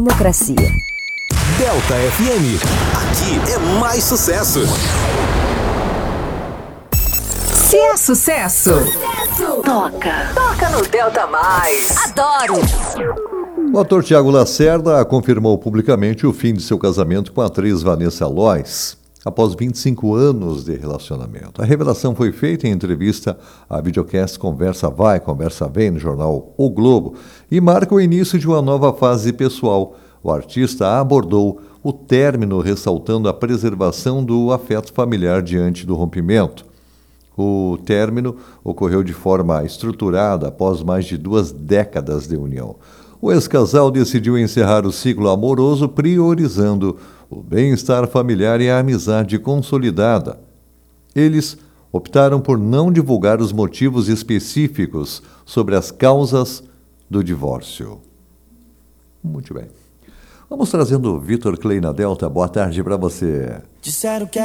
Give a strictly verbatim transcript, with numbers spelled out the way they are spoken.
democracia. Delta F M, aqui é mais sucesso. Se é sucesso, Sucesso! Toca! Toca no Delta Mais! Adoro! O ator Thiago Lacerda confirmou publicamente o fim de seu casamento com a atriz Vanessa Lois, após vinte e cinco anos de relacionamento. A revelação foi feita em entrevista à videocast Conversa Vai, Conversa Vem, no jornal O Globo, e marca o início de uma nova fase pessoal. O artista abordou o término, ressaltando a preservação do afeto familiar diante do rompimento. O término ocorreu de forma estruturada após mais de duas décadas de união. O ex-casal decidiu encerrar o ciclo amoroso priorizando o bem-estar familiar e a amizade consolidada. Eles optaram por não divulgar os motivos específicos sobre as causas do divórcio. Muito bem. Vamos trazendo o Vitor Clay na Delta. Boa tarde para você. Disseram que